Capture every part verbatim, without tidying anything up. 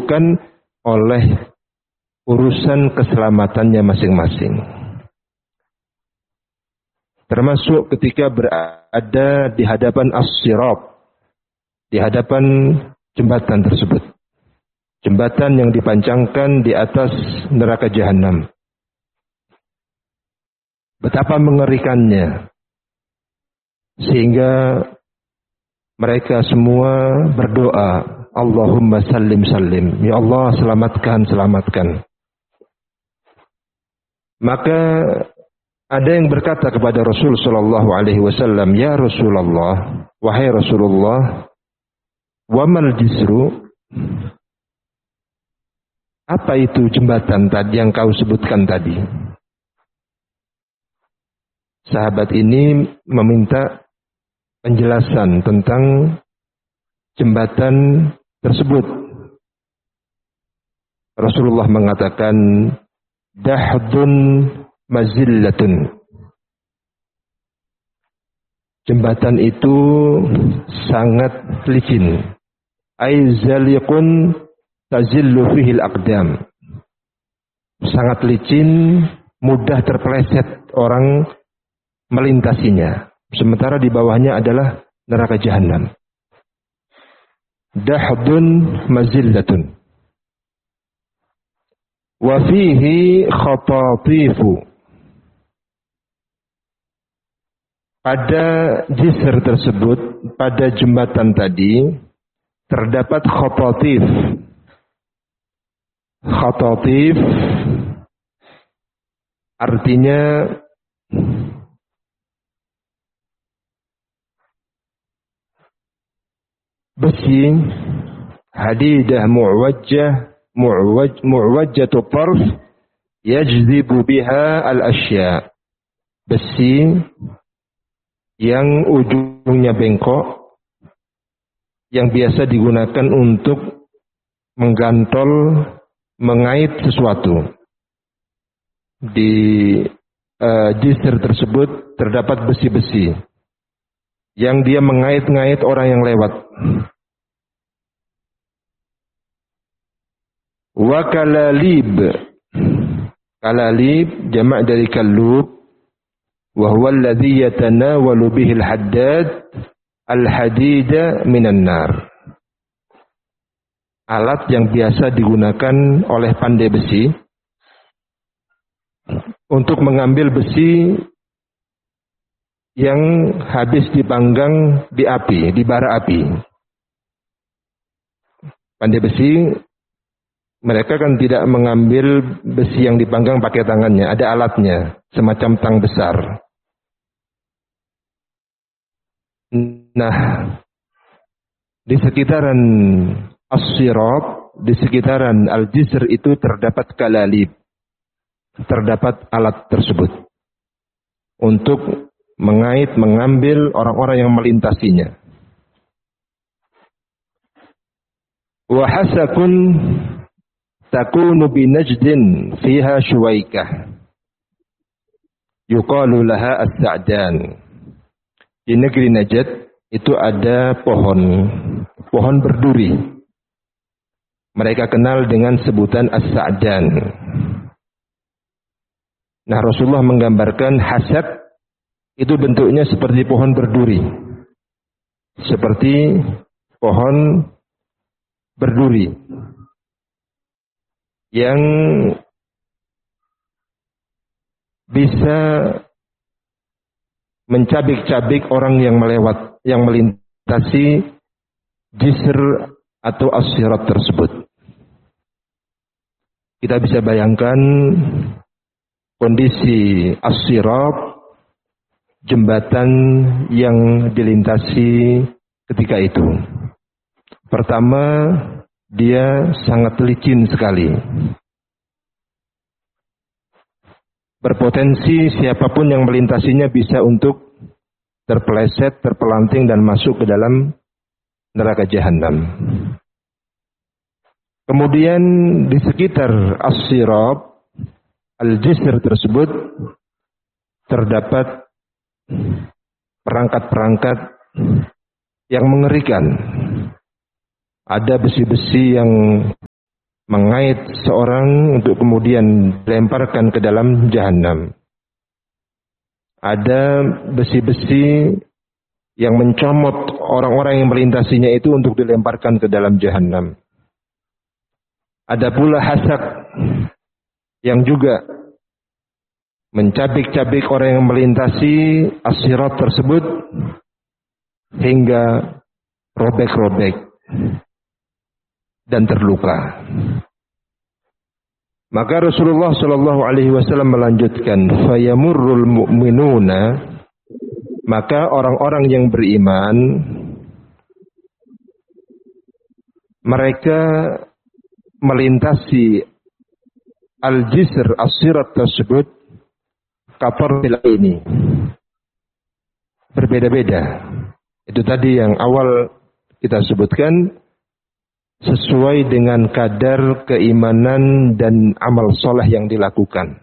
disibukkan oleh urusan keselamatannya masing-masing. Termasuk ketika berada di hadapan as-sirat, di hadapan jembatan tersebut. Jembatan yang dipancangkan di atas neraka jahanam. Betapa mengerikannya. Sehingga mereka semua berdoa, Allahumma sallim sallim. Ya Allah, selamatkan, selamatkan. Maka ada yang berkata kepada Rasul sallallahu alaihi wasallam, "Ya Rasulullah, wahai Rasulullah, wa mal jisru?" Apa itu jembatan tadi yang kau sebutkan tadi? Sahabat ini meminta penjelasan tentang jembatan tersebut. Rasulullah mengatakan, dahdun mazillatun. Jembatan itu sangat licin. Ay zaliqun tazillu fihi al-aqdam. Sangat licin, mudah terpeleset orang melintasinya. Sementara di bawahnya adalah neraka jahanam. Dahdun mazillatun. Wa fihi khatatifu. Pada jisr tersebut, pada jembatan tadi, terdapat khatatif. Khatatif artinya besi, hadidah mu'wajjah, mu'waj, mu'wajjatu tarf, yajzibu biha al-asya. Besi yang ujungnya bengkok, yang biasa digunakan untuk menggantol, mengait sesuatu. Di uh, jisr tersebut terdapat besi-besi yang dia mengait-ngait orang yang lewat. Wa kalalib. Kalalib jamak dari kalub. Wa huwa alladhi yatanawalu bihi al-haddad al-hadida minan nar. Alat yang biasa digunakan oleh pandai besi untuk mengambil besi yang habis dipanggang di api, di bara api. Pandai besi, mereka kan tidak mengambil besi yang dipanggang pakai tangannya, ada alatnya, semacam tang besar. Nah, di sekitaran as-sirat, di sekitaran al-jisr itu terdapat kalalib, terdapat alat tersebut untuk mengait, mengambil orang-orang yang melintasinya. Wa hasakun takunu bi najdin fiha shuwaikah yuqalu laha as-sa'dan. Di negeri Najd itu ada pohon, pohon berduri. Mereka kenal dengan sebutan as-sa'dan. Nah, Rasulullah menggambarkan hasak itu bentuknya seperti pohon berduri. Seperti pohon berduri. Yang bisa mencabik-cabik orang yang melewat, yang melintasi jisr atau as-sirat tersebut. Kita bisa bayangkan kondisi as-sirat, jembatan yang dilintasi ketika itu. Pertama, dia sangat licin sekali. Berpotensi siapapun yang melintasinya bisa untuk terpeleset, terpelanting dan masuk ke dalam neraka jahanam. Kemudian di sekitar as-sirat, al-jisr tersebut terdapat perangkat-perangkat yang mengerikan. Ada besi-besi yang mengait seorang untuk kemudian dilemparkan ke dalam jahanam. Ada besi-besi yang mencomot orang-orang yang melintasinya itu untuk dilemparkan ke dalam jahanam. Ada pula hasak yang juga mencabik-cabik orang yang melintasi as-sirat tersebut hingga robek-robek dan terluka. Maka Rasulullah Shallallahu Alaihi Wasallam melanjutkan, fayamurrul mu'minuna, maka orang-orang yang beriman mereka melintasi al-jisr as-sirat tersebut kapar bila ini berbeda-beda. Itu tadi yang awal kita sebutkan, sesuai dengan kadar keimanan dan amal soleh yang dilakukan.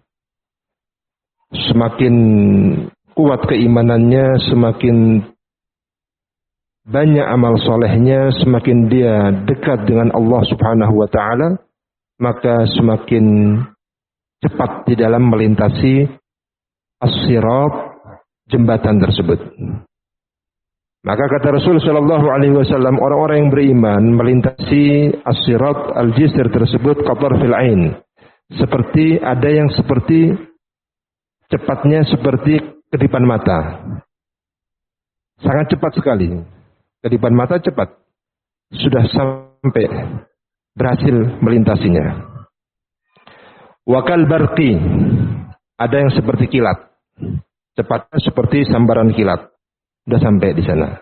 Semakin kuat keimanannya, semakin banyak amal solehnya, semakin dia dekat dengan Allah Subhanahu wa Ta'ala, maka semakin cepat di dalam melintasi as-sirat, jembatan tersebut. Maka kata Rasul Shallallahu Alaihi Wasallam, orang-orang yang beriman melintasi as-sirat al-jisr tersebut qatarfil ain, seperti ada yang seperti cepatnya seperti kedipan mata, sangat cepat sekali. Kedipan mata cepat, sudah sampai berhasil melintasinya. Wakal barqi, ada yang seperti kilat, cepatnya seperti sambaran kilat, sudah sampai di sana.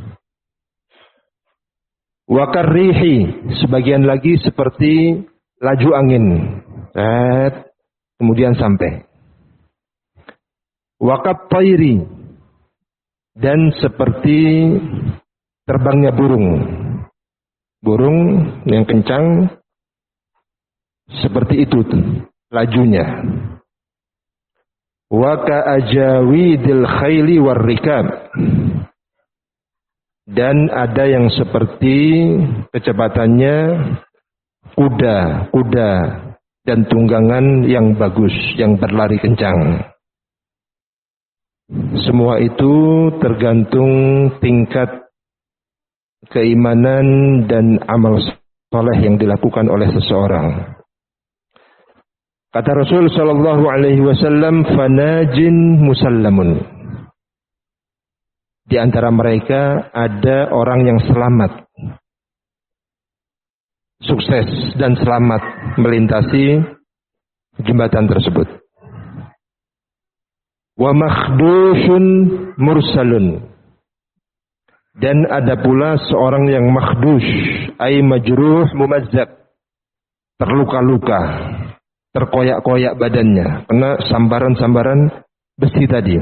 Wakar rihi, sebagian lagi seperti laju angin, eh, kemudian sampai. Wakat tairi, dan seperti terbangnya burung, burung yang kencang, seperti itu lajunya. Wa ka'ajawidil khayli warrikab, dan ada yang seperti kecepatannya kuda, kuda dan tunggangan yang bagus, yang berlari kencang. Semua itu tergantung tingkat keimanan dan amal soleh yang dilakukan oleh seseorang. Kata Rasul Shallallahu Alaihi Wasallam, fanajin musallamun. Di antara mereka ada orang yang selamat, sukses dan selamat melintasi jembatan tersebut. Wa makhdushun mursalun. Dan ada pula seorang yang makhdush, ay majruh mumazzaq, terluka-luka, terkoyak-koyak badannya, kena sambaran-sambaran besi tadi.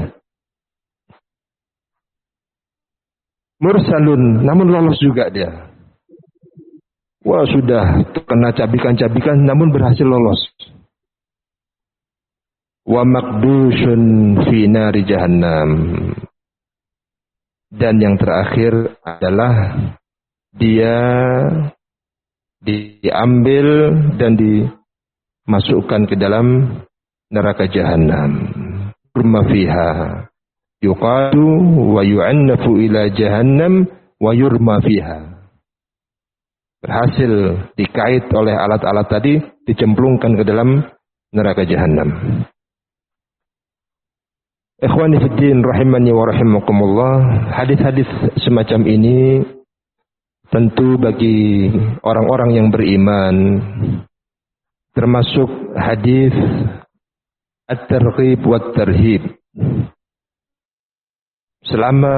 Mursalun, namun lolos juga dia. Wah, sudah kena cabikan-cabikan, namun berhasil lolos. Wa makdushun fi nari jahannam. Dan yang terakhir adalah dia diambil dan dimasukkan ke dalam neraka jahanam. Rumma fiha yuqadu wa yu'annafu ila jahannam wa yurma fiha. Berhasil dikait oleh alat-alat tadi, dicemplungkan ke dalam neraka jahanam. Ikhwani fiddin rahimani wa rahimakumullah, hadis-hadis semacam ini tentu bagi orang-orang yang beriman, termasuk hadis at-targhib wa at-tarhib. Selama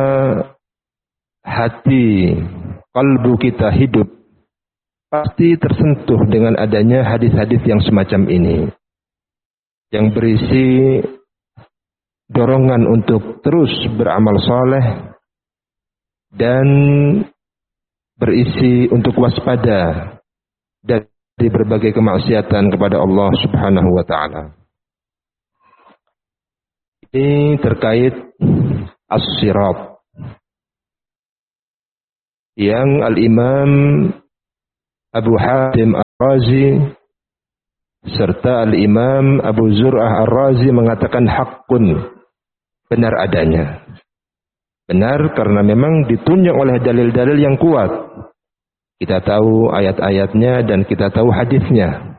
hati, kalbu kita hidup, pasti tersentuh dengan adanya hadis-hadis yang semacam ini, yang berisi dorongan untuk terus beramal soleh dan berisi untuk waspada dari berbagai kemaksiatan kepada Allah Subhanahu wa Ta'ala. Ini terkait as-sirat yang Al-Imam Abu Hatim Razi serta Al-Imam Abu Zur'ah Ar-Razi mengatakan haqqun, benar adanya. Benar karena memang ditunjang oleh dalil-dalil yang kuat. Kita tahu ayat-ayatnya dan kita tahu hadisnya.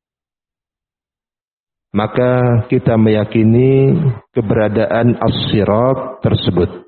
Maka kita meyakini keberadaan as-sirat tersebut.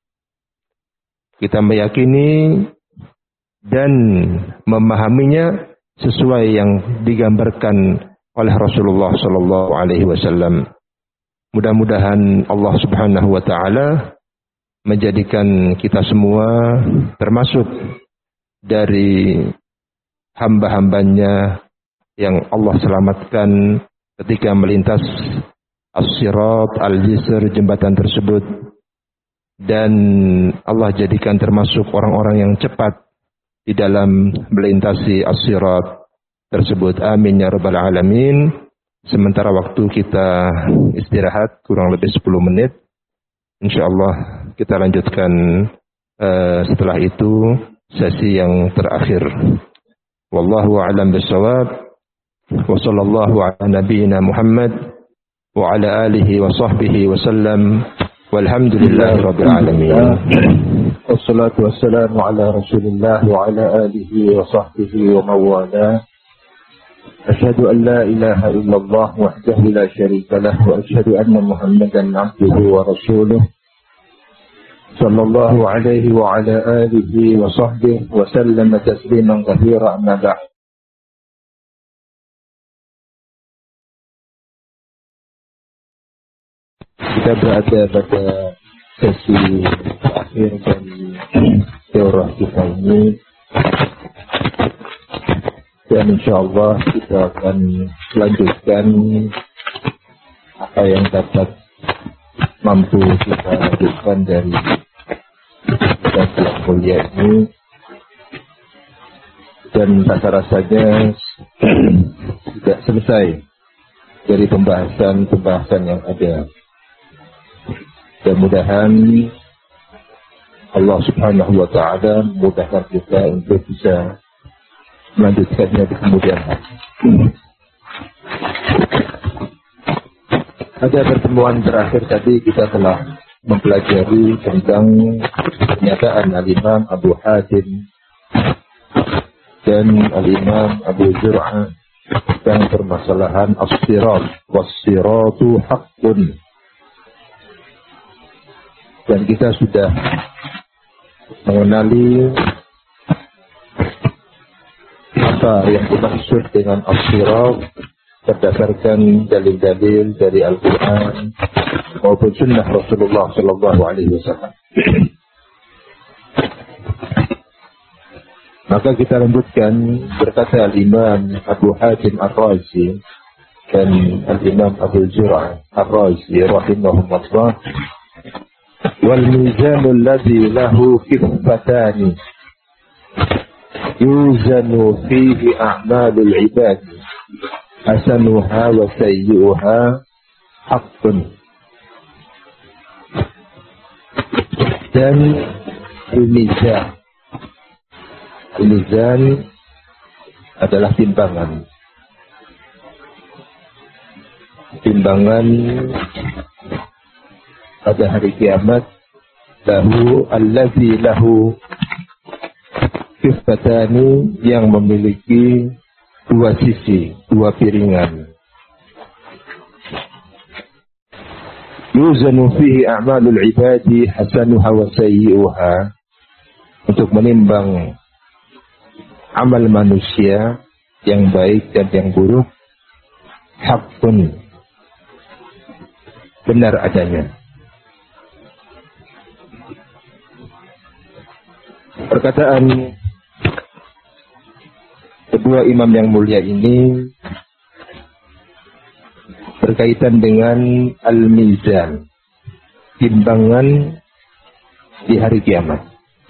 Kita meyakini dan memahaminya sesuai yang digambarkan oleh Rasulullah sallallahu alaihi wasallam. Mudah-mudahan Allah Subhanahu wa taala menjadikan kita semua termasuk dari hamba-hambanya yang Allah selamatkan ketika melintas as-sirat al-jisr, jembatan tersebut, dan Allah jadikan termasuk orang-orang yang cepat di dalam melintasi as-sirat tersebut. Amin ya rabbal alamin. Sementara waktu kita istirahat kurang lebih sepuluh menit. Insyaallah kita lanjutkan uh, setelah itu sesi yang terakhir. Wallahu a'lam bissawab. Wa sallallahu ala nabiyyina Muhammad wa ala alihi wa sahbihi wa sallam. Walhamdulillahi rabbil alamin. Wassalatu wassalamu ala Rasulillah wa ala alihi wa sahbihi wa mawala. Asyhadu an la ilaha illallah wahdahu la syarika lah wa asyhadu anna Muhammadan abduhu wa rasuluh. Sallallahu alaihi wa ala alihi wa sahbihi wa sallama tasliman katsira, amma ba'd. Kita berada pada sesi akhir dari teori kita ini, dan insyaallah kita akan lanjutkan apa yang dapat mampu kita lanjutkan dari kajian kuliah ini, dan rasa-rasanya tidak selesai dari pembahasan-pembahasan yang ada. Mudah-mudahan Allah Subhanahu wa taala memudahkan kita untuk bisa melanjutkannya di kemudian hari. Pada pertemuan terakhir tadi kita telah mempelajari tentang pernyataan Al-Imam Abu Hatim dan Al-Imam Abu Zur'ah tentang permasalahan as-sirat, was-siratu haqqun. Dan kita sudah mengenali apa yang dimaksud dengan as-sirat berdasarkan dalil-dalil dari Al-Quran maupun sunnah Rasulullah sallallahu alaihi wasallam. Maka kita lanjutkan, berkata Al-Imam Abu Hatim Ar-Razi dan Al-Imam Abu Zur'ah Ar-Razi rahimahumullah, وَالْمِيزَانُ الَّذِي لَهُ كِفَّتَانِ يُوزَنُ فِيهِ أَعْمَالُ الْعِبَادِ حَسَنُهَا وَسَيِّئُهَا حَقٌّ. Dan al-mizan, al-mizan adalah timbangan, timbangan pada hari kiamat. Lahu allazi lahu kifatani, yang memiliki dua sisi, dua piringan. Yuzanu fihi a'malul ibadi hasanuha wa sayyi'uha, untuk menimbang amal manusia yang baik dan yang buruk. Haqqun, benar adanya. Perkataan kedua imam yang mulia ini berkaitan dengan al-mizan, timbangan di hari kiamat.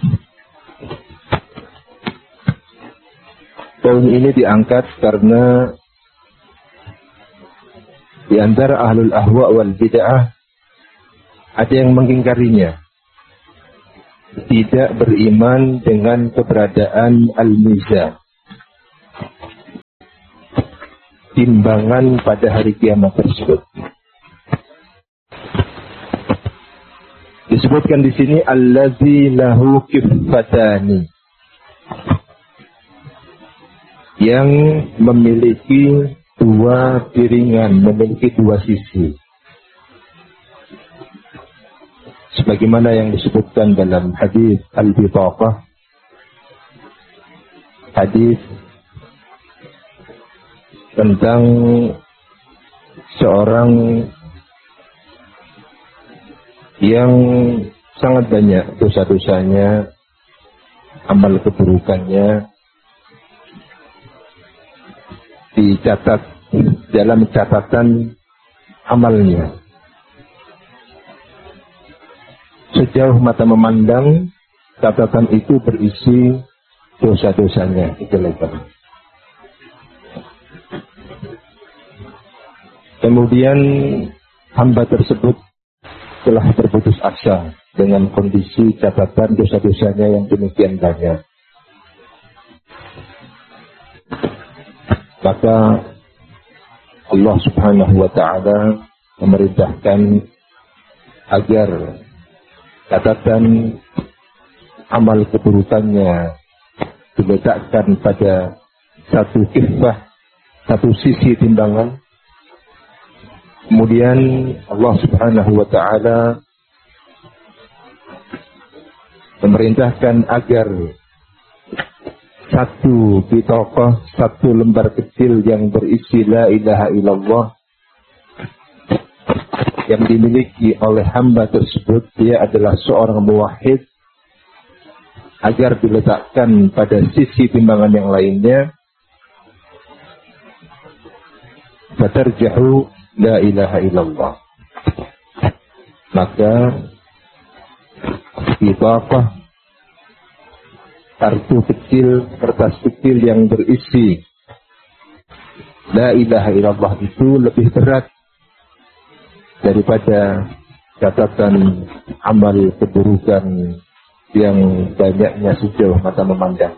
Poin ini diangkat karena di antara ahlul ahwa wal bid'ah ada yang mengingkarinya, tidak beriman dengan keberadaan al-mizan. timbangan pada hari kiamat tersebut. Disebutkan di sini allazi lahu kiffatani, yang memiliki dua piringan, memiliki dua sisi. Sebagaimana yang disebutkan dalam hadis al-bitaqah, hadis tentang seorang yang sangat banyak dosa-dosanya, amal keburukannya dicatat dalam catatan amalnya. Sejauh mata memandang, catatan itu berisi dosa-dosanya, kejelekan. Kemudian hamba tersebut telah berputus asa dengan kondisi catatan dosa-dosanya yang demikian banyak. Maka Allah Subhanahu wa ta'ala memerintahkan agar catatan amal keburukannya diletakkan pada satu kifah, satu sisi timbangan. Kemudian Allah Subhanahu wa ta'ala memerintahkan agar satu bitaqah, satu lembar kecil yang berisi la ilaha illallah yang dimiliki oleh hamba tersebut, dia adalah seorang muwahhid, agar diletakkan pada sisi timbangan yang lainnya. Fatarjahu la ilaha illallah. Maka bitaqah, kartu kecil, kertas kecil yang berisi la ilaha illallah itu lebih berat daripada catatan amal keburukan yang banyaknya sejauh mata memandang.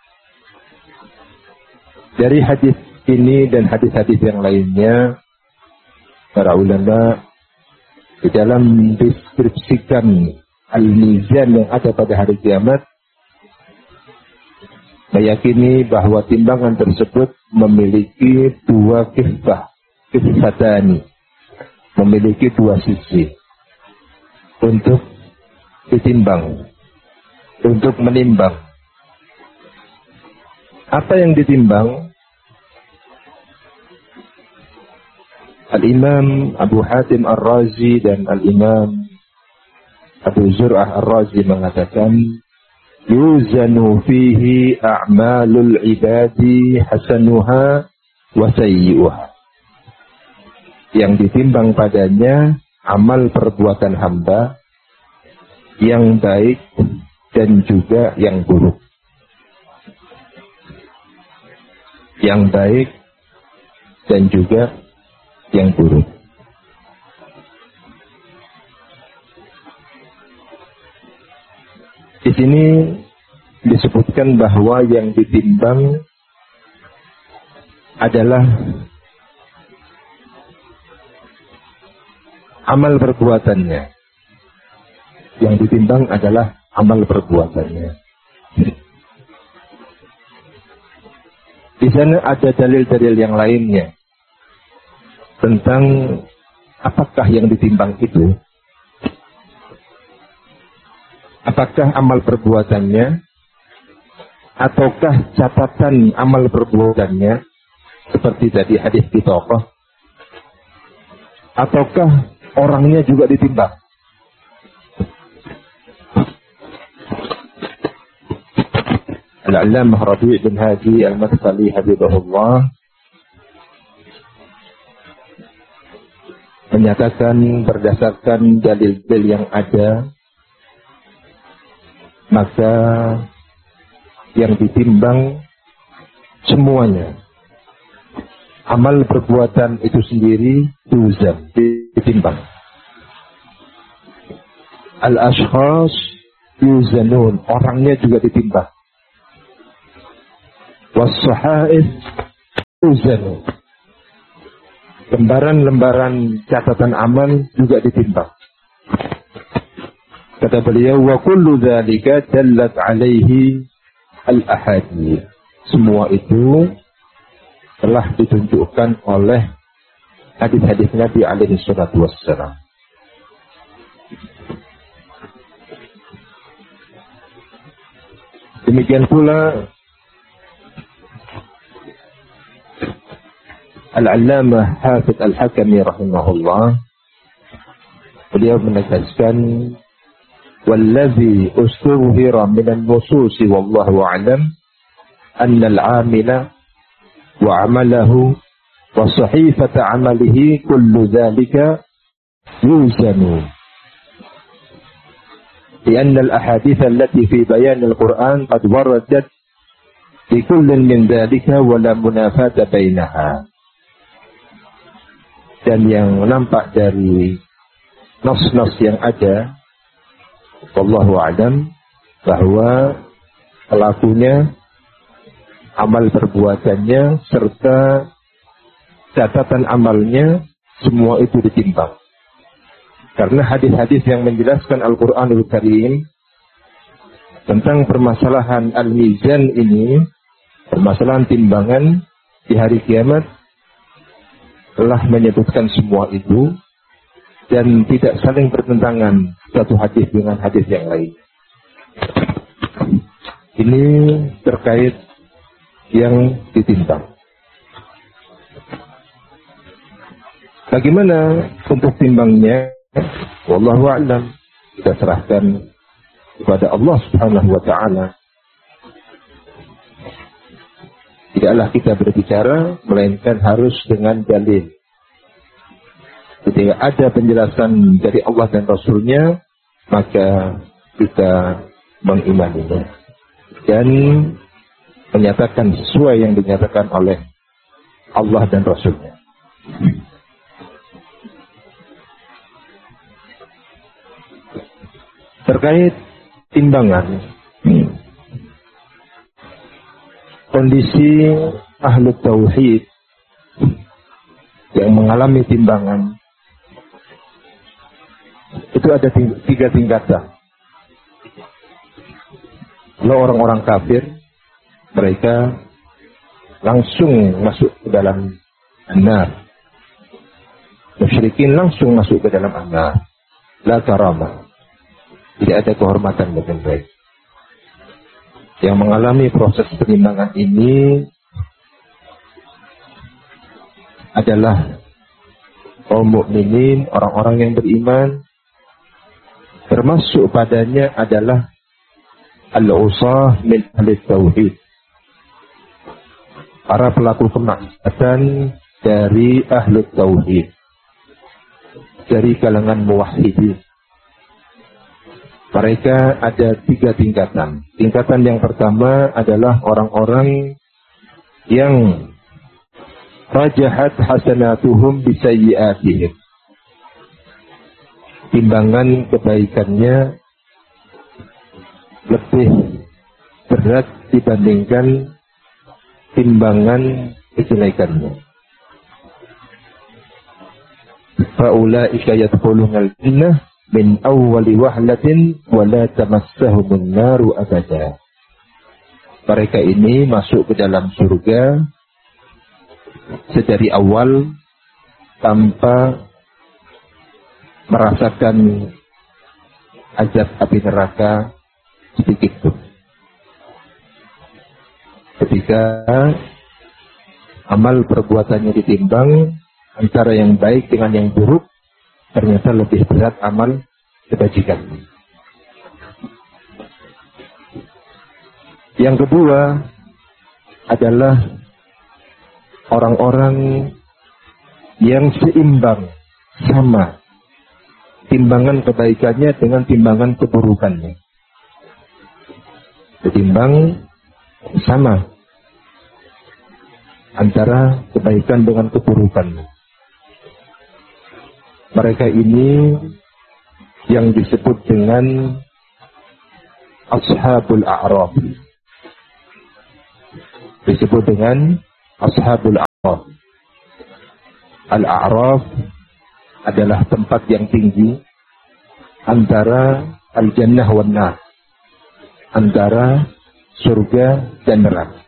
Dari hadis ini dan hadis-hadis yang lainnya, para ulama di dalam deskripsikan al-mizan yang ada pada hari kiamat meyakini bahwa timbangan tersebut memiliki dua kifah, kifatani, memiliki dua sisi untuk ditimbang, untuk menimbang. Apa yang ditimbang? Al-Imam Abu Hatim Ar-Razi dan Al-Imam Abu Zur'ah Ar-Razi mengatakan, yuzanu fihi a'malul ibadi hasanuha wa sayyi'uha. Yang ditimbang padanya amal perbuatan hamba yang baik dan juga yang buruk. Yang baik dan juga yang buruk. Di sini disebutkan bahwa yang ditimbang adalah amal perbuatannya. Yang ditimbang adalah amal perbuatannya. Di sana ada dalil-dalil yang lainnya tentang apakah yang ditimbang itu. Apakah amal perbuatannya ataukah catatan amal perbuatannya seperti tadi hadis bitaqah, ataukah orangnya juga ditimbang. Al-Allamah Rabi' bin Hadi Al-Madkhali hafizahullah menyatakan berdasarkan dalil-dalil yang ada, maka yang ditimbang semuanya. Amal perbuatan itu sendiri tuzan, ditimbang. Al-ashkhas yuzanun, orangnya juga ditimbang. Was-sahaif tuzanun, lembaran-lembaran catatan amal juga ditimbang. Kata beliau, wa kullu dzalika dallat alaihi al-ahadits. Semua itu telah ditunjukkan oleh hadis-hadis Nabi alaihi salatu wassalam. Demikian pula Al-Allamah Hafidz Al-Hakami rahimahullah, beliau menegaskan, wallazi ustuhira minan nususi wallahu a'lam anna al-'amila wa 'amalahu wa sahifata 'amalihi kullu dhalika yuzanu. لأن الأحاديث التي في بيان القرآن قد وردت في كل من ذلك ولا منافاة بينها. Dan yang nampak dari nas-nas yang ada, wallahu a'lam, bahwa pelakunya, amal perbuatannya, serta catatan amalnya, semua itu ditimbang. Karena hadis-hadis yang menjelaskan Al-Quranul Karim tentang permasalahan al-mizan ini, permasalahan timbangan di hari kiamat, telah menyebutkan semua itu dan tidak saling bertentangan satu hadis dengan hadis yang lain. Ini terkait yang ditimbang. Bagaimana untuk timbangnya? Wallahu a'lam. Kita serahkan kepada Allah Subhanahu wa ta'ala. Tidaklah kita berbicara melainkan harus dengan dalil. Ketika ada penjelasan dari Allah dan Rasulnya, maka kita mengimaninya dan menyatakan sesuai yang dinyatakan oleh Allah dan Rasulnya. Terkait timbangan, kondisi ahlu tauhid yang mengalami timbangan itu ada tiga tingkatan. Kalau orang-orang kafir, mereka langsung masuk ke dalam an-nar. Musyrikin langsung masuk ke dalam an-nar. La karamah. Tidak ada kehormatan dengan baik. Yang mengalami proses penimbangan ini adalah kaum mukminin, orang-orang yang beriman, termasuk padanya adalah al-usah min ahli tauhid, para pelaku kemaksiatan dari ahli tauhid, dari kalangan muwahhidin. Mereka ada tiga tingkatan. Tingkatan yang pertama adalah orang-orang yang rajahat hasanatuhum bisayyiatihim. Timbangan kebaikannya lebih berat dibandingkan timbangan kejelekannya. Faulaika yadkhulunal jannah min awwali wahlatin wa la tamassahumun naru abada. Mereka ini masuk ke dalam surga sedari awal tanpa merasakan azab api neraka sedikit pun. Ketika amal perbuatannya ditimbang antara yang baik dengan yang buruk, ternyata lebih berat amal kebajikan. Yang kedua adalah orang-orang yang seimbang, sama timbangan kebaikannya dengan timbangan keburukannya. Setimbang, sama antara kebaikan dengan keburukannya. Mereka ini yang disebut dengan Ashabul A'raf. Disebut dengan Ashabul A'raf. Al-A'raf adalah tempat yang tinggi antara Al-Jannah wan Nar, antara surga dan neraka.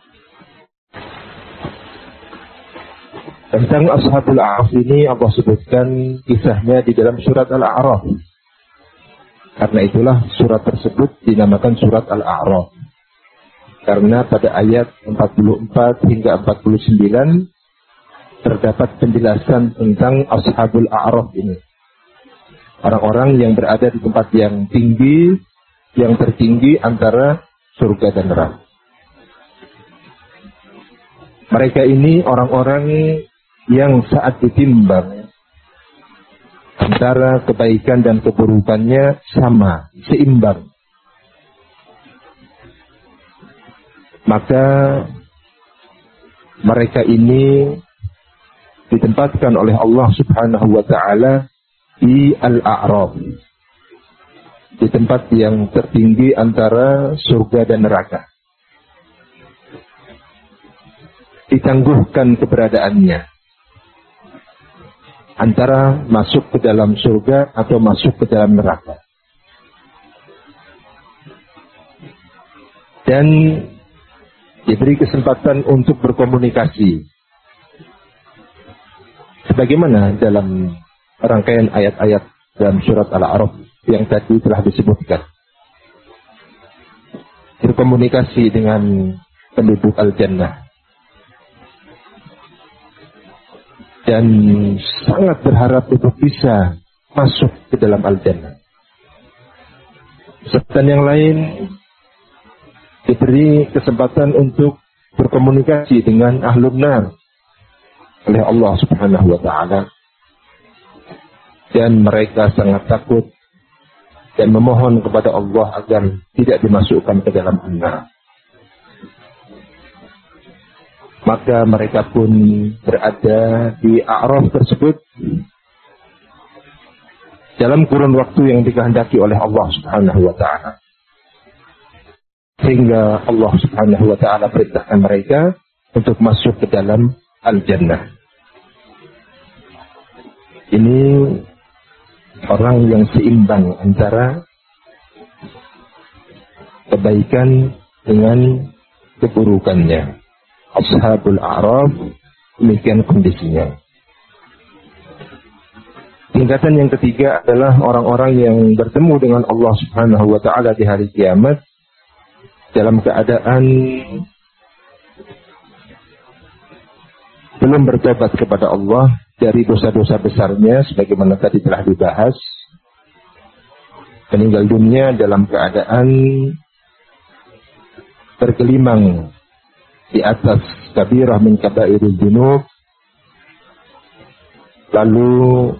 Tentang Ashabul A'raf ini Allah sebutkan kisahnya di dalam surat Al-A'raf. Karena itulah surat tersebut dinamakan surat Al-A'raf. Karena pada ayat empat puluh empat hingga empat puluh sembilan terdapat penjelasan tentang Ashabul A'raf ini. Orang-orang yang berada di tempat yang tinggi, yang tertinggi antara surga dan neraka. Mereka ini orang-orang yang saat ditimbang antara kebaikan dan keburukannya sama, seimbang. Maka mereka ini ditempatkan oleh Allah Subhanahu wa Ta'ala di Al-A'raf, di tempat yang tertinggi antara surga dan neraka. Ditangguhkan keberadaannya antara masuk ke dalam surga atau masuk ke dalam neraka. Dan diberi kesempatan untuk berkomunikasi. Sebagaimana dalam rangkaian ayat-ayat dalam surat Al-A'raf yang tadi telah disebutkan. Berkomunikasi dengan penduduk Al-Jannah. Dan sangat berharap untuk bisa masuk ke dalam Al-Jannah. Serta yang lain diberi kesempatan untuk berkomunikasi dengan Ahlun Nar oleh Allah Subhanahu wa Ta'ala. Dan mereka sangat takut dan memohon kepada Allah agar tidak dimasukkan ke dalam neraka. Maka mereka pun berada di A'raf tersebut dalam kurun waktu yang dikehendaki oleh Allah Subhanahu wa Ta'ala. Sehingga Allah Subhanahu wa Ta'ala perintahkan mereka untuk masuk ke dalam Al-Jannah. Ini orang yang seimbang antara kebaikan dengan keburukannya. Ashabul A'raf, demikian kondisinya. Tingkatan yang ketiga adalah orang-orang yang bertemu dengan Allah Subhanahu wa Ta'ala di hari kiamat dalam keadaan belum bertobat kepada Allah dari dosa-dosa besarnya, sebagaimana tadi telah dibahas. Meninggal dunia dalam keadaan bergelimang di atas kabirah min kabairil dzunub. Lalu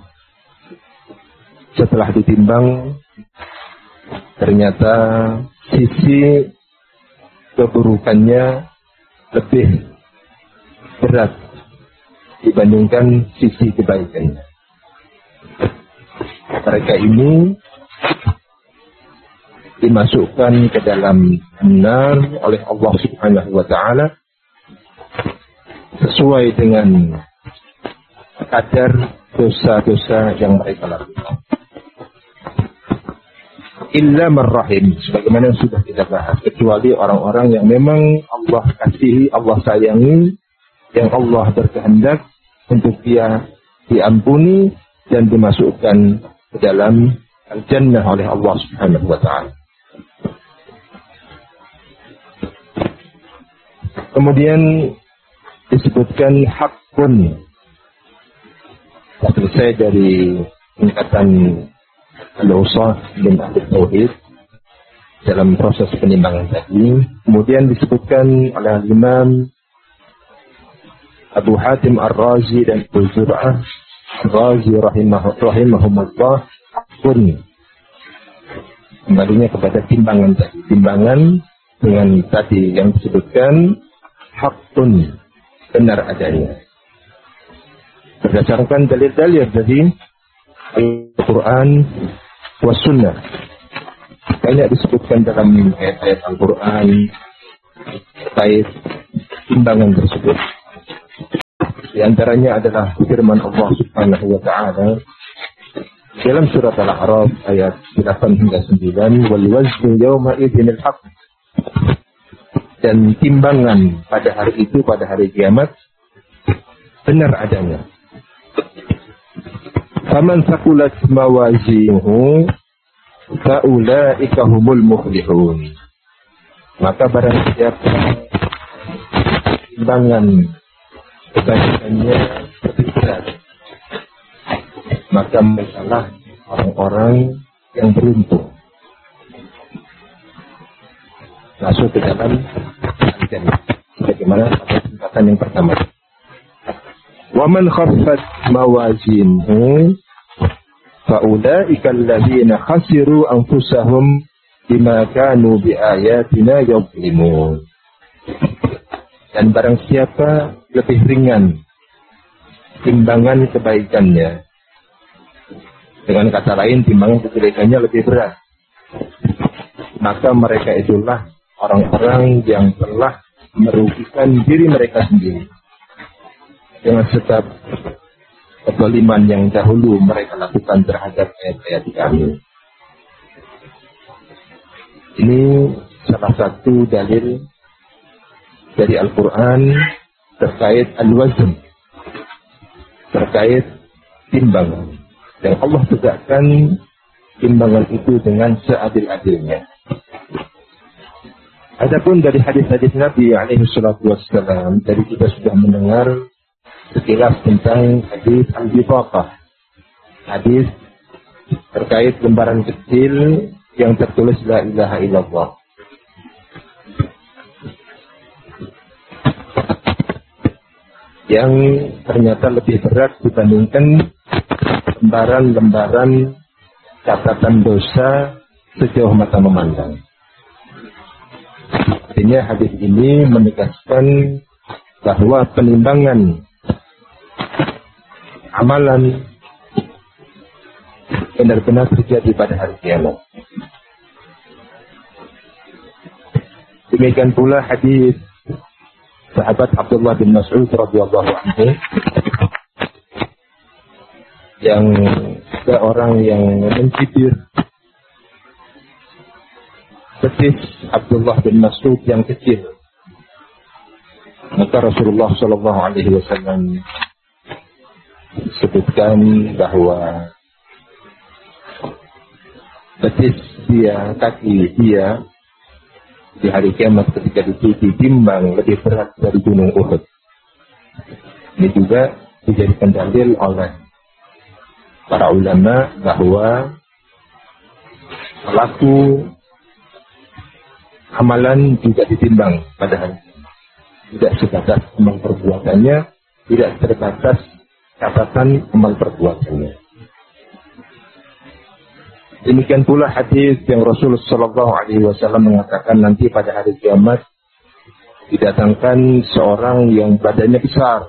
setelah ditimbang, ternyata sisi keburukannya lebih berat dibandingkan sisi kebaikannya. Mereka ini dimasukkan ke dalam nar oleh Allah Subhanahu wa Ta'ala sesuai dengan kadar dosa-dosa yang mereka lakukan. Illa marrahim, sebagaimana yang sudah kita bahas, kecuali orang-orang yang memang Allah kasihi, Allah sayangi, yang Allah berkehendak untuk dia diampuni dan dimasukkan ke dalam Al-Jannah oleh Allah Subhanahu wa Ta'ala. Kemudian disebutkan hakun. Selesai dari tingkatan al-usah bin ahli tauhid dalam proses penimbangan tadi. Kemudian disebutkan oleh Imam Abu Hatim Ar-Razi dan Abu Zur'ah Ar-Razi rahimah, rahimahumullah pun kembalinya kepada timbangan tadi. Timbangan dengan tadi yang disebutkan hakun, benar adanya. Berdasarkan dalil-dalil dari Al-Quran was Sunnah. Banyak disebutkan dalam ayat-ayat Al-Quran terkait timbangan tersebut. Di antaranya adalah firman Allah Subhanahu wa taala dalam surat Al-A'raf ayat delapan hingga sembilan, wal waznu yawma idzinil haqq. Dan timbangan pada hari itu, pada hari kiamat, benar adanya. Faman saqulat mawazinuhu faulaika humul muflihun. Maka barang siapa timbangan kebaikannya lebih berat, maka merekalah orang-orang yang beruntung masuk ke dalam al-jannah. Bagaimana pada tingkatan yang pertama. Wa man khaffat mawazinuhu faulaika alladziina khasiru anfusahum bima kanu biayatina yadhlimun. Dan barang siapa lebih ringan timbangan kebaikannya, dengan kata lain timbangan kejelekannya lebih berat, maka mereka itulah orang-orang yang telah merugikan diri mereka sendiri dengan sebab kezaliman yang dahulu mereka lakukan terhadap ayat-ayat kami. Ini salah satu dalil dari Al-Quran terkait al-wazn, terkait timbangan. Dan Allah tegakkan timbangan itu dengan seadil-adilnya. Adapun dari hadis-hadis Nabi alaihi salatu wassalam, dari kita sudah mendengar sekilas tentang hadis al-bifaqah, hadis terkait lembaran kecil yang tertulis la ilaha illallah. Yang ternyata lebih berat dibandingkan lembaran-lembaran catatan dosa sejauh mata memandang. Artinya hadis ini menegaskan bahwa penimbangan amalan benar-benar terjadi pada hari kiamat. Demikian pula hadis sahabat Abdullah bin Mas'ud radhiyallahu anhu, yang ada orang yang mencibir betis Abdullah bin Mas'ud yang kecil. Maka Rasulullah Shallallahu Alaihi Wasallam sebutkan bahwa betis dia, kaki dia di hari kiamat ketika ditimbang lebih berat dari gunung Uhud. Ini juga dijadikan dalil oleh para ulama bahwa pelaku amalan juga ditimbang pada hari ini. Tidak sebatas amal perbuatannya, tidak terbatas catatan amal perbuatannya. Demikian pula hadis yang Rasulullah Shallallahu Alaihi Wasallam mengatakan nanti pada hari kiamat didatangkan seorang yang badannya besar,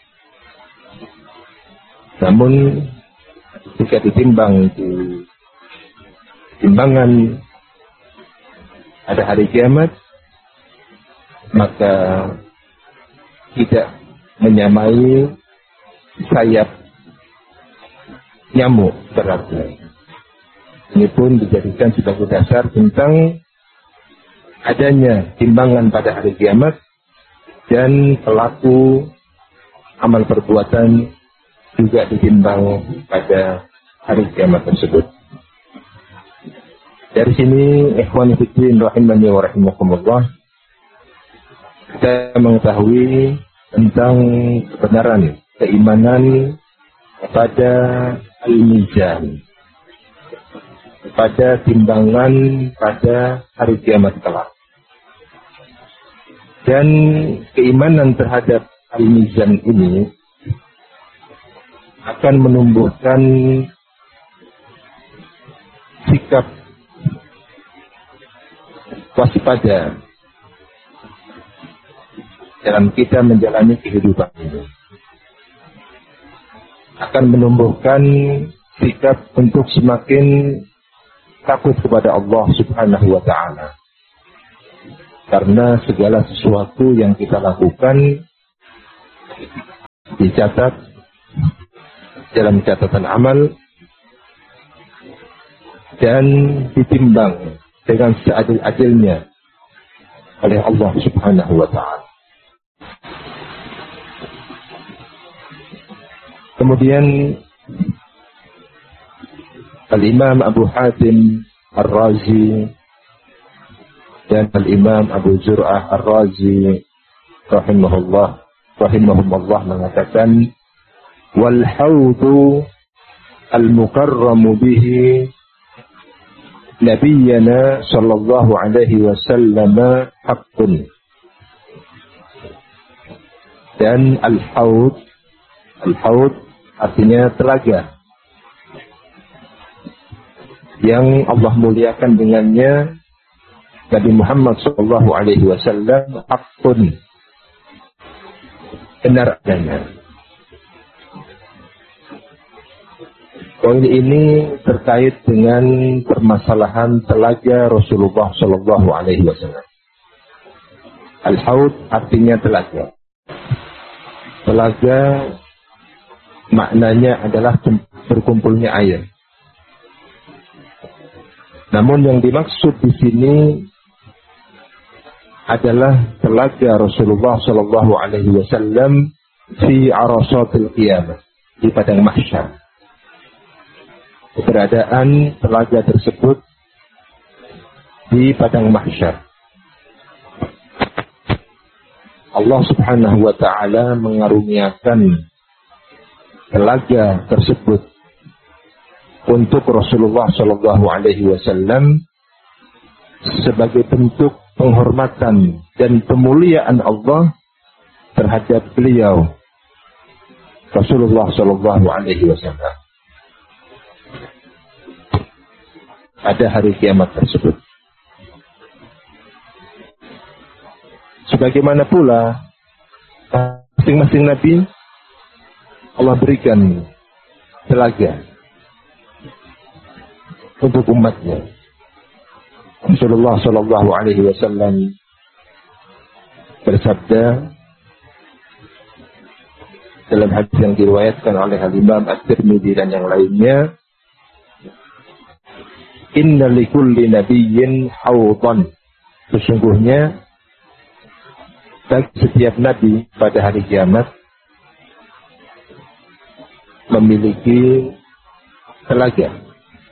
namun jika ditimbang di timbangan pada hari kiamat, maka tidak menyamai sayap nyamuk beratnya. Ini pun dijadikan sebagai dasar tentang adanya timbangan pada hari kiamat dan pelaku amal perbuatan juga ditimbang pada hari kiamat tersebut. Dari sini, ikhwan fillah rahimani wa rahimakumullah, kita mengetahui tentang kebenaran keimanan pada al-mizan, pada timbangan pada hari kiamat kelak. Dan keimanan terhadap al-mizan ini akan menumbuhkan sikap waspada dalam kita menjalani kehidupan ini. Akan menumbuhkan sikap untuk semakin takut kepada Allah Subhanahu wa ta'ala. Karena segala sesuatu yang kita lakukan dicatat dalam catatan amal dan ditimbang dengan seadil-adilnya oleh Allah Subhanahu wa Ta'ala. Kemudian Al-Imam Abu Hatim Ar-Razi dan Al-Imam Abu Zur'ah Ar-Razi rahimahullah rahimahumullah mengatakan, wal haudu al-mukarramu bihi nabiyyana sallallahu alaihi wasallam haqqun. Dan al-haud, al-haud artinya telaga yang Allah muliakan dengannya Nabi Muhammad sallallahu alaihi wasallam haqqun, benar adanya. Poin ini terkait dengan permasalahan telaga Rasulullah sallallahu alaihi wasallam. Al-haud artinya telaga. Telaga maknanya adalah berkumpulnya air. Namun yang dimaksud di sini adalah telaga Rasulullah sallallahu alaihi wasallam fi arasatil qiyamah, di padang mahsyar. Keberadaan telaga tersebut di padang mahsyar. Allah Subhanahu wa Ta'ala mengaruniakan telaga tersebut untuk Rasulullah sallallahu alaihi wasallam sebagai bentuk penghormatan dan pemuliaan Allah terhadap beliau Rasulullah sallallahu alaihi wasallam pada hari kiamat tersebut. Sebagaimana pula masing-masing nabi Allah berikan telaga untuk umatnya. Rasulullah sallallahu alaihi wasallam bersabda dalam hadis yang diriwayatkan oleh Al-Imam At-Tirmidzi dan yang lainnya, inna likulli nabiyyin hawdan, sesungguhnya bagi setiap nabi pada hari kiamat memiliki telaga.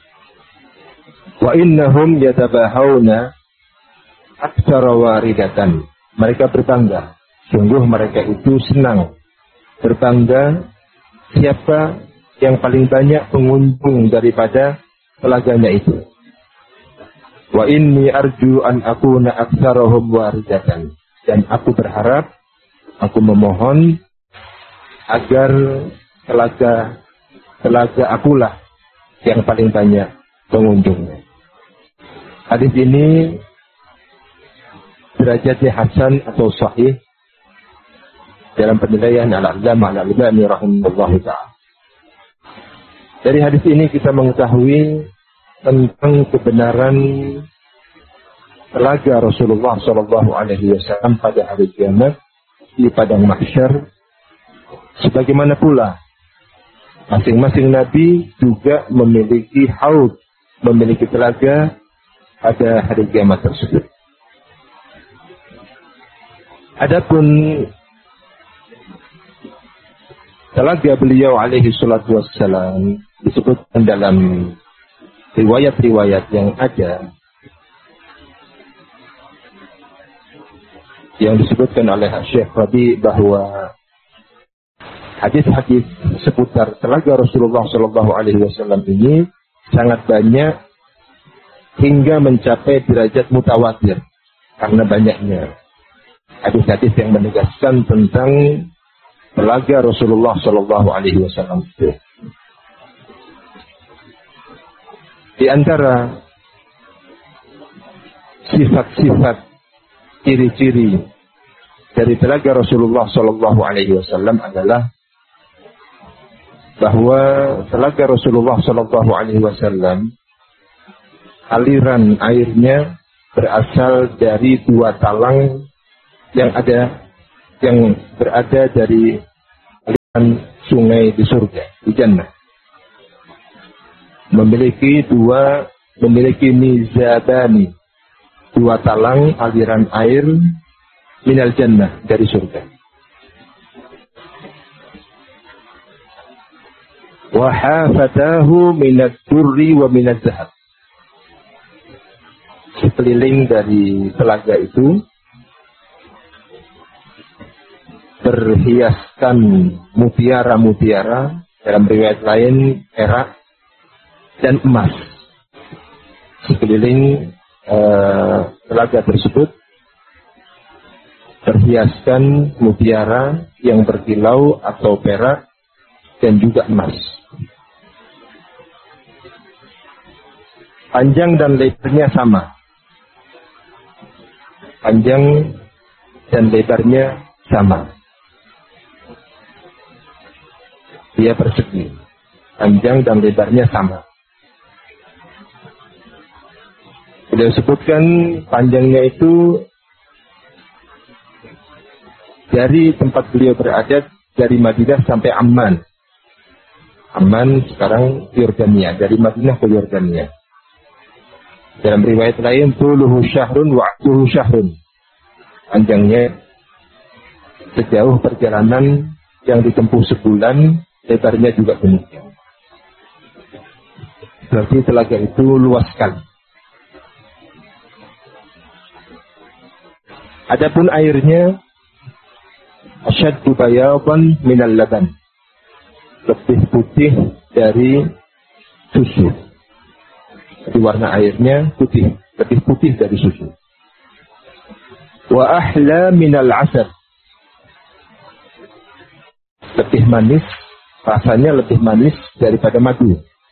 Wa innahum yatabahawna aktsara waridatan, mereka berbangga, sungguh mereka itu senang berbangga siapa yang paling banyak pengunjung daripada telaganya itu. Wa inni arju an akuna aktsarahum waridatan, dan aku berharap, aku memohon agar telaga telaga akulah yang paling banyak pengunjungnya. Hadis ini derajatnya hasan atau sahih dalam penilaian Al-Allamah Al-Albani rahimahullahu ta'ala. Dari hadis ini kita mengetahui tentang kebenaran telaga Rasulullah sallallahu alaihi wasallam pada hari kiamat di padang mahsyar. Sebagaimana pula masing-masing nabi juga memiliki haud, memiliki telaga pada hari kiamat tersebut. Adapun telaga beliau alaihi salatu wassalam disebutkan dalam riwayat-riwayat yang ada, yang disebutkan oleh Syekh Rabi bahwa hadis-hadis seputar telaga Rasulullah sallallahu alaihi wasallam ini sangat banyak hingga mencapai derajat mutawatir karena banyaknya hadis-hadis yang menegaskan tentang telaga Rasulullah sallallahu alaihi wasallam itu. Di antara sifat-sifat ciri-ciri dari telaga Rasulullah sallallahu alaihi wasallam adalah bahwa telaga Rasulullah sallallahu alaihi wasallam aliran airnya berasal dari dua talang yang ada yang berada dari sungai di surga, di jannah. Memiliki dua, memiliki mizabani, dua talang aliran air minal jannah, dari surga. Wa hafatahu minad durri wa minaz zahab. Sekeliling dari telaga itu berhiaskan mutiara-mutiara, dalam riwayat lain perak dan emas. Sekeliling eh, telaga tersebut berhiaskan mutiara yang berkilau atau perak dan juga emas. Panjang dan lebarnya sama. Panjang dan lebarnya sama. Dia persegi. Panjang dan lebarnya sama. Beliau sebutkan panjangnya itu dari tempat beliau berada, dari Madinah sampai Amman. Amman sekarang Yordania, dari Madinah ke Yordania. Dalam riwayat lain, tuluhu syahrun wa atuhu syahrun. Panjangnya sejauh perjalanan yang ditempuh sebulan, lebarnya juga demikian. Berarti telaga itu luas sekali. Adapun airnya asyaddu bayadan minal laban. Lebih putih dari susu. Jadi warna airnya putih, lebih putih dari susu. Wa ahla minal asal. Lebih manis, rasanya lebih manis daripada madu.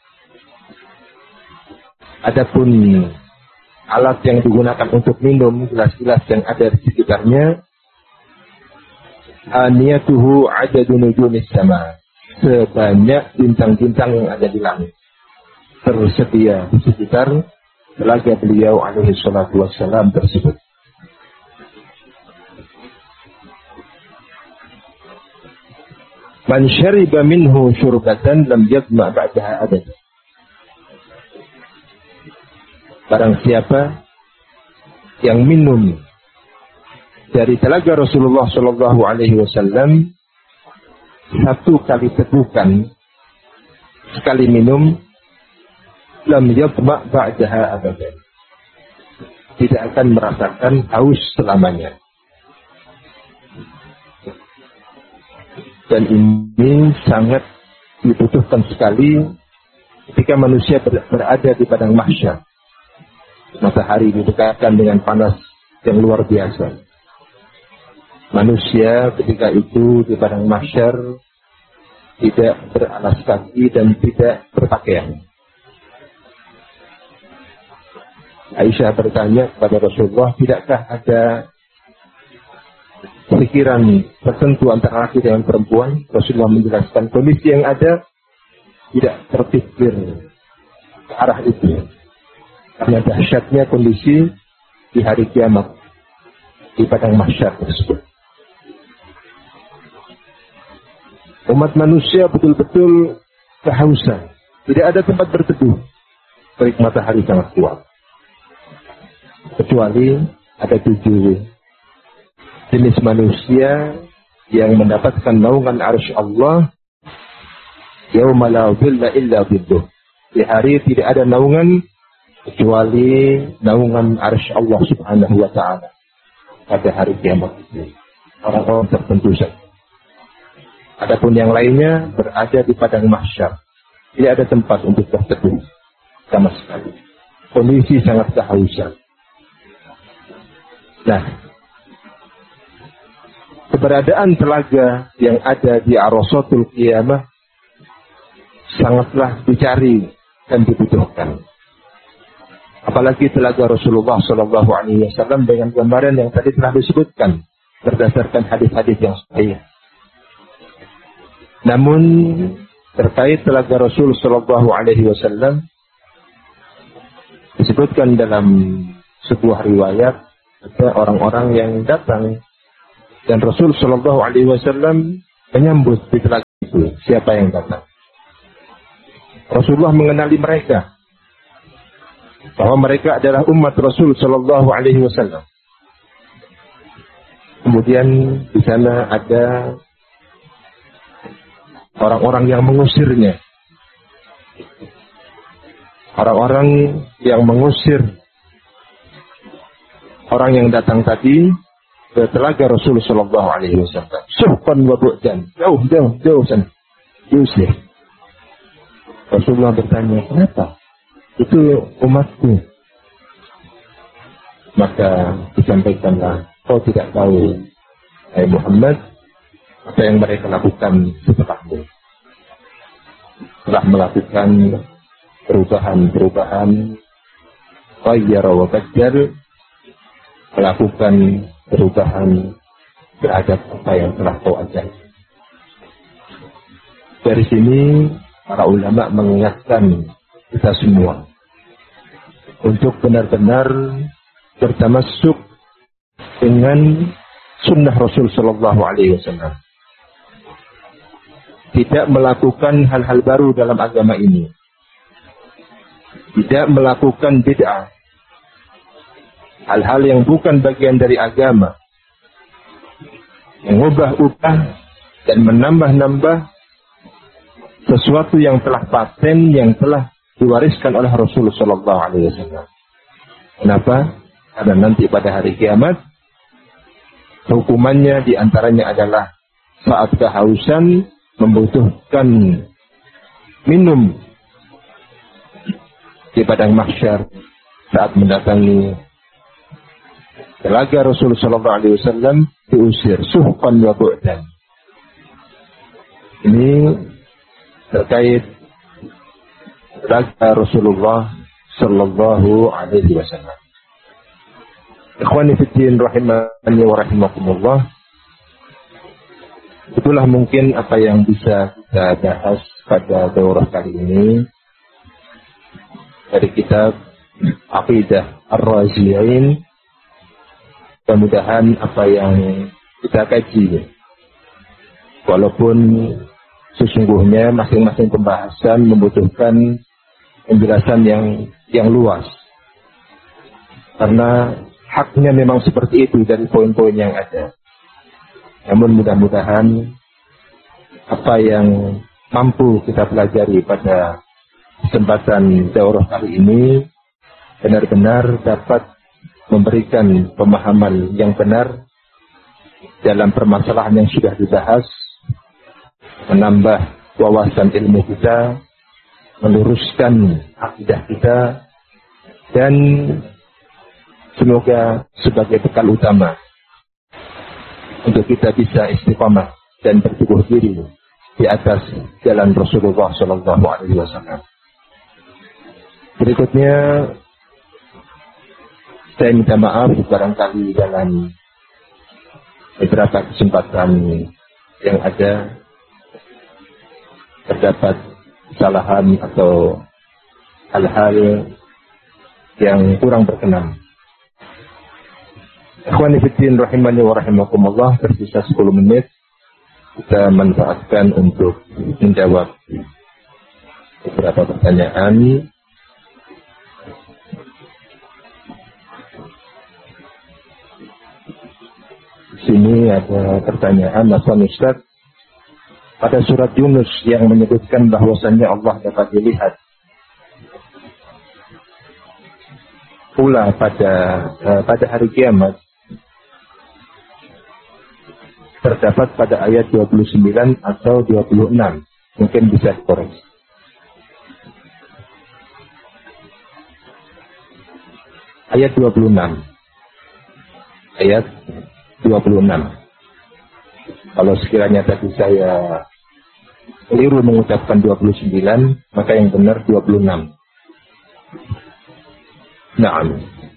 Adapun alat yang digunakan untuk minum, gelas-gelas yang ada di sekitarnya, aniyatuhu adadu nujumis sama, sebanyak bintang-bintang yang ada di langit tersedia di sekitar telaga beliau alaihi salatu wassalam tersebut. Man syariba minhu syurbatan lam yadma ba'daha abad. Barang siapa yang minum dari telaga Rasulullah sallallahu alaihi wasallam satu kali tegukan, sekali minum, lam yadma ba'daha abadan. Tidak akan merasakan haus selamanya. Dan ini sangat dibutuhkan sekali ketika manusia berada di padang mahsyar. Matahari didekatkan dengan panas yang luar biasa. Manusia ketika itu di padang mahsyar tidak beralas kaki dan tidak berpakaian. Aisyah bertanya kepada Rasulullah, tidakkah ada pikiran tertentu antara laki dengan perempuan? Rasulullah menjelaskan kondisi yang ada tidak terpikir ke arah itu. Karena dahsyatnya kondisi di hari kiamat di padang mahsyar tersebut. Umat manusia betul-betul kehausan. Tidak ada tempat berteduh. Terik matahari sangat kuat. Kecuali ada tujuh jenis manusia yang mendapatkan naungan arsy Allah yauma la dhilla illa dhilluh. Di hari tidak ada naungan kecuali naungan arsy Allah Subhanahu wa taala. Pada hari kiamat itu orang-orang tertentu saja. Adapun yang lainnya berada di padang mahsyar. Tidak ada tempat untuk berteduh sama sekali. Kondisi sangat kehausan. Nah, keberadaan telaga yang ada di Arasatul Qiyamah sangatlah dicari dan dibutuhkan. Apalagi telaga Rasulullah Shallallahu Alaihi Wasallam dengan gambaran yang tadi telah disebutkan berdasarkan hadis-hadis yang sahih. Namun terkait telaga Rasul Shallallahu Alaihi Wasallam disebutkan dalam sebuah riwayat ada orang-orang yang datang dan Rasul Shallallahu Alaihi Wasallam menyambut di telaga itu? Siapa yang datang? Rasulullah mengenali mereka, bahwa mereka adalah umat Rasul Shallallahu Alaihi Wasallam. Kemudian di sana ada orang-orang yang mengusirnya, orang-orang yang mengusir orang yang datang tadi ke telaga Rasul Shallallahu Alaihi Wasallam. Suhqan wa bu'dan, jauh jauh jauh sana, diusir. Rasulullah bertanya, kenapa? Itu umatku. Maka disampaikanlah, kau tidak tahu, hai Muhammad, apa yang mereka lakukan setelahmu. Telah melakukan perubahan-perubahan, ghayyara wa baddal, melakukan perubahan terhadap apa yang telah kau ajar. Dari sini para ulama mengingatkan kita semua untuk benar-benar bertamassuk dengan sunnah Rasul Sallallahu Alaihi Wasallam. Tidak melakukan hal-hal baru dalam agama ini. Tidak melakukan bid'ah. Hal-hal yang bukan bagian dari agama. Mengubah-ubah dan menambah-nambah sesuatu yang telah paten, yang telah diwariskan oleh Rasulullah Sallallahu Alaihi Wasallam. Kenapa? Karena nanti pada hari kiamat hukumannya diantaranya adalah saat kehausan membutuhkan minum di padang mahsyar, saat mendatangi telaga Rasulullah Sallallahu Alaihi Wasallam diusir suhqan wa bu'dan. Ini terkait telaga Rasulullah Sallallahu Alaihi Wasallam. Ikhwani fiddin rahimani wa rahimakumullah. Itulah mungkin apa yang bisa kita bahas pada daurah kali ini dari kitab Aqidah Ar-Raziyain. Mudah-mudahan apa yang kita kaji, walaupun sesungguhnya masing-masing pembahasan membutuhkan penjelasan yang yang luas, karena haknya memang seperti itu dari poin-poin yang ada. Namun mudah-mudahan apa yang mampu kita pelajari pada kesempatan daurah kali ini benar-benar dapat memberikan pemahaman yang benar dalam permasalahan yang sudah dibahas, menambah wawasan ilmu kita, meluruskan akidah kita, dan semoga sebagai bekal utama untuk kita bisa istiqamah dan berteguh diri di atas jalan Rasulullah Sallallahu Alaihi Wasallam. Berikutnya saya minta maaf barangkali dalam beberapa kesempatan yang ada terdapat kesalahan atau hal-hal yang kurang berkenan. Ikhwani fiddin rahimani wa rahimakumullah, tersisa sepuluh menit kita manfaatkan untuk menjawab beberapa pertanyaan. Di sini ada pertanyaan, Afwan Ustaz, pada surat Yunus yang menyebutkan bahwasannya Allah dapat dilihat pula pada uh, pada hari kiamat, terdapat pada ayat dua puluh sembilan atau dua puluh enam, mungkin bisa dikoreksi. Ayat dua puluh enam. Ayat dua puluh enam. Kalau sekiranya tadi saya keliru mengucapkan dua puluh sembilan, maka yang benar dua puluh enam. Naam.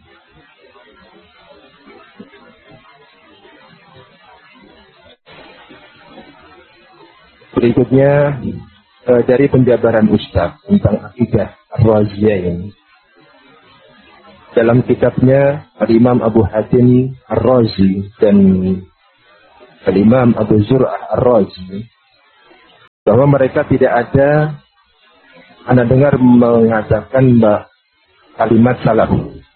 Berikutnya eh, dari penjabaran Ustaz tentang akidah Ar-Raziyain. Dalam kitabnya Al-Imam Abu Hatim Ar-Razi dan Al-Imam Abu Zur'ah Ar-Razi bahwa mereka tidak ada, Anda dengar mengatakan bahwa kalimat salaf.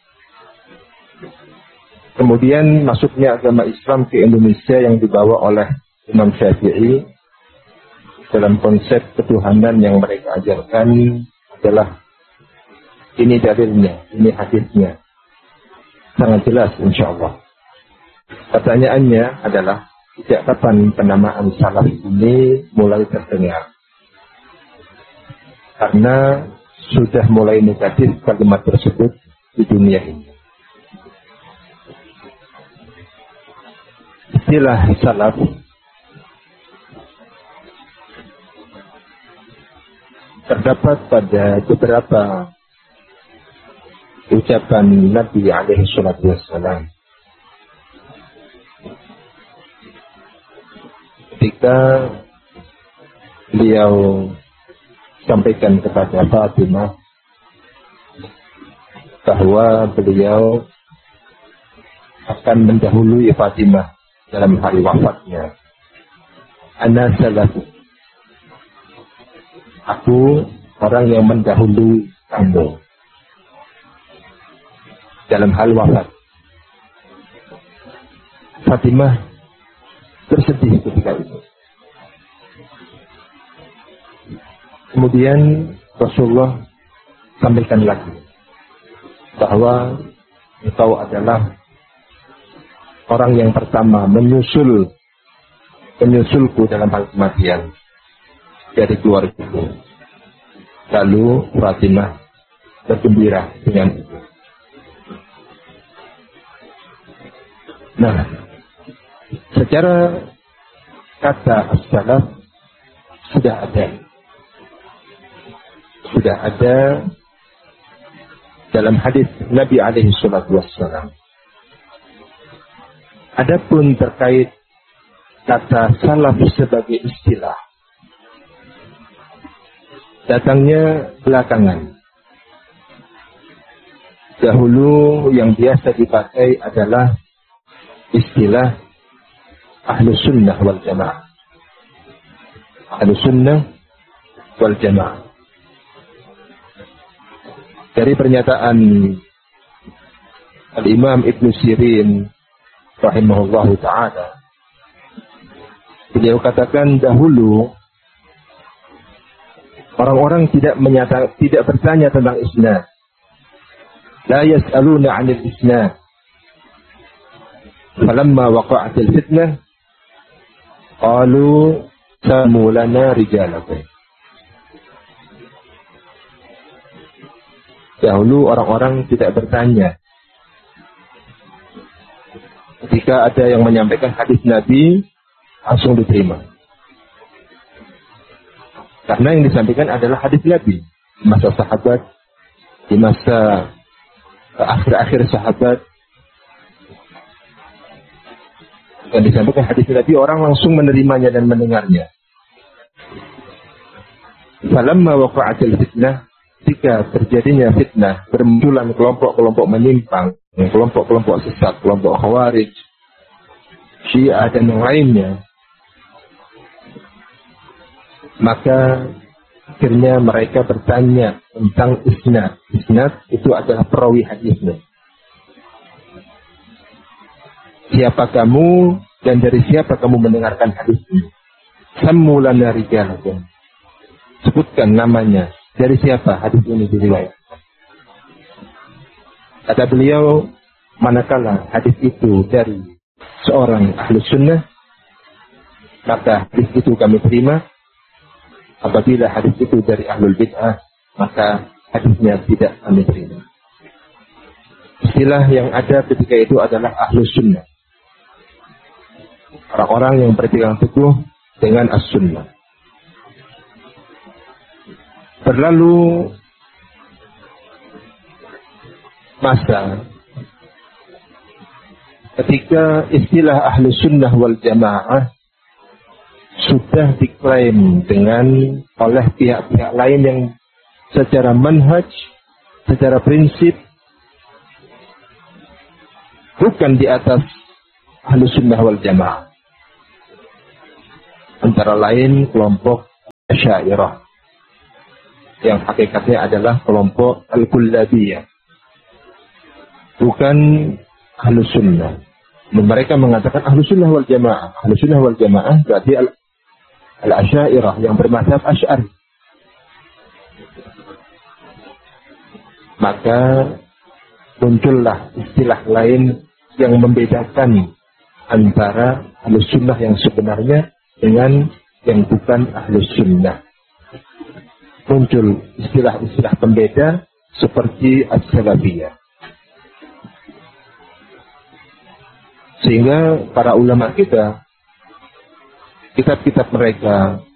Kemudian masuknya agama Islam ke Indonesia yang dibawa oleh Imam Syafi'i dalam konsep ketuhanan yang mereka ajarkan adalah ini dalilnya, ini hadisnya. Sangat jelas insya Allah. Pertanyaannya adalah sejak kapan penamaan salaf ini mulai terdengar? Karena sudah mulai negatif kalimat tersebut di dunia ini. Istilah salaf terdapat pada beberapa ucapan Nabi alaihi salatu wassalam. Ketika beliau sampaikan kepada Fatimah bahwa beliau akan mendahului Fatimah dalam hari wafatnya. Ana salaf. Aku orang yang mendahului kamu dalam hal wafat. Fatimah bersedih ketika itu. Kemudian Rasulullah sampaikan lagi bahwa engkau adalah orang yang pertama menyusul menyusulku dalam hal kematian dari keluargaku. Lalu Fatimah bergembira dengan itu. Nah, secara kata as-salaf sudah ada. Sudah ada dalam hadis Nabi alaihi salatu wassalam. Adapun terkait kata salaf sebagai istilah, datangnya belakangan. Dahulu yang biasa dipakai adalah istilah Ahlus Sunnah wal Jamaah. Ahlus Sunnah wal Jamaah. Dari pernyataan Al-Imam Ibn Sirin rahimahullahu ta'ala, beliau katakan dahulu orang-orang tidak menyata, tidak bertanya tentang isnad. La yas'aluna 'anil isnad. Falamma waqa'atil fitnah qalu samu lana rijalakum. Dahulu orang-orang tidak bertanya. Ketika ada yang menyampaikan hadis Nabi, langsung diterima. Karena yang disampaikan adalah hadis Nabi. Di masa sahabat, di masa akhir-akhir sahabat, yang disampaikan hadis Nabi, orang langsung menerimanya dan mendengarnya. Falamma waqa'atil fitnah, ketika terjadinya fitnah, bermunculan kelompok-kelompok menyimpang, kelompok-kelompok sesat, kelompok Khawarij, Syiah dan yang lainnya, maka akhirnya mereka bertanya tentang isnad. Isnad itu adalah perawi hadisnya. Siapa kamu dan dari siapa kamu mendengarkan hadis ini? Sammu lana rijalakum. Sebutkan namanya. Dari siapa hadis ini diriwayatkan? Kata beliau, manakala hadis itu dari seorang ahli sunnah, maka hadis itu kami terima. Apabila hadis itu dari ahlul bid'ah, maka hadisnya tidak kami terima. Istilah yang ada ketika itu adalah ahlu sunnah. Orang-orang yang berpegang teguh dengan as-sunnah. Berlalu masa ketika istilah ahlu sunnah wal jamaah sudah diklaim dengan oleh pihak-pihak lain yang secara manhaj, secara prinsip bukan di atas ahlu sunnah wal jamaah. Antara lain kelompok Asy'ariyah, yang hakikatnya adalah kelompok Al-Kullabiyah, bukan Ahlus Sunnah. Mereka mengatakan Ahlus Sunnah wal Jamaah. Ahlus Sunnah wal Jamaah berarti Al-Asy'ariyah yang bermadzhab Asy'ari. Maka muncullah istilah lain yang membedakan antara Ahlus Sunnah yang sebenarnya dengan yang bukan Ahlus Sunnah. Muncul istilah-istilah pembeda seperti As-Salafiyah. Sehingga para ulama kita, kitab-kitab mereka